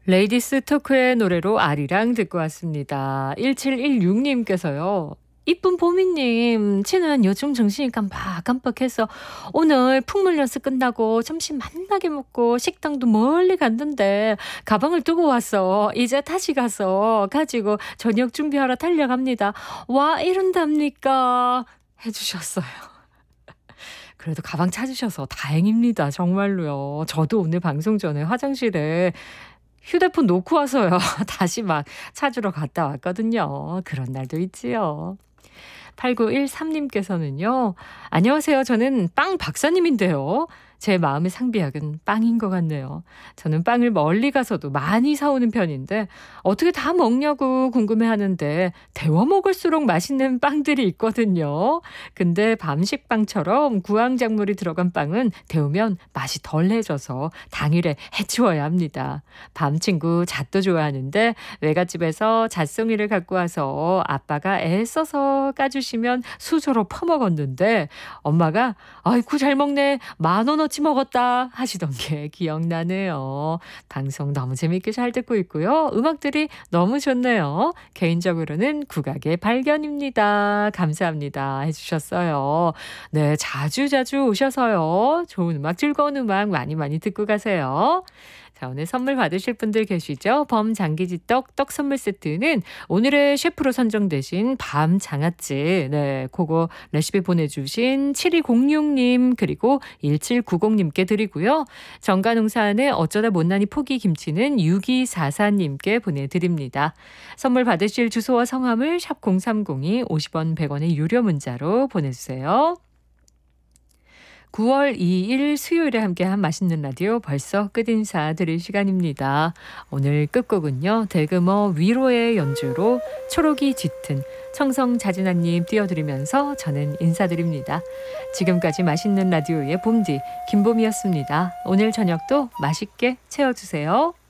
레이디스 토크의 노래로 아리랑 듣고 왔습니다. 1716님께서요. 이쁜 보미님, 치는 요즘 정신이 깜빡깜빡해서 오늘 풍물 연습 끝나고 점심 만나게 먹고 식당도 멀리 갔는데 가방을 두고 왔어. 이제 다시 가서 가지고 저녁 준비하러 달려갑니다. 와, 이런답니까? 해주셨어요. 그래도 가방 찾으셔서 다행입니다. 정말로요. 저도 오늘 방송 전에 화장실에 휴대폰 놓고 와서요. 다시 막 찾으러 갔다 왔거든요. 그런 날도 있지요. 8913님께서는요. 안녕하세요. 저는 빵 박사님인데요. 제 마음의 상비약은 빵인 것 같네요. 저는 빵을 멀리 가서도 많이 사오는 편인데 어떻게 다 먹냐고 궁금해하는데 데워 먹을수록 맛있는 빵들이 있거든요. 근데 밤식빵처럼 구황작물이 들어간 빵은 데우면 맛이 덜해져서 당일에 해치워야 합니다. 밤친구 잣도 좋아하는데 외갓집에서 잣송이를 갖고 와서 아빠가 애써서 까주시면 수저로 퍼먹었는데 엄마가 아이고 잘 먹네 10,000원어치 먹었다 하시던 게 기억나네요. 방송 너무 재밌게 잘 듣고 있고요. 음악들이 너무 좋네요. 개인적으로는 국악의 발견입니다. 감사합니다 해주셨어요. 네, 자주자주 오셔서요. 좋은 음악, 즐거운 음악 많이 많이 듣고 가세요. 자, 오늘 선물 받으실 분들 계시죠? 범장기지떡 떡 선물 세트는 오늘의 셰프로 선정되신 밤 장아찌, 네, 그거 레시피 보내주신 7206님 그리고 1790님께 드리고요. 정가농산의 어쩌다 못난이 포기 김치는 6244님께 보내드립니다. 선물 받으실 주소와 성함을 샵 0302 50원 100원의 유료 문자로 보내주세요. 9월 2일 수요일에 함께한 맛있는 라디오 벌써 끝인사 드릴 시간입니다. 오늘 끝곡은요. 대금어 위로의 연주로 초록이 짙은 청성자진아님 띄워드리면서 저는 인사드립니다. 지금까지 맛있는 라디오의 봄디 김봄이었습니다. 오늘 저녁도 맛있게 채워주세요.